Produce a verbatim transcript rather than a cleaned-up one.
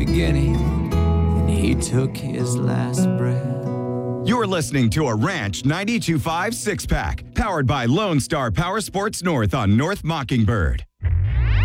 beginning, and he took his last breath. You're listening to a Ranch ninety-two point five six-pack, powered by Lone Star Power Sports North on North Mockingbird.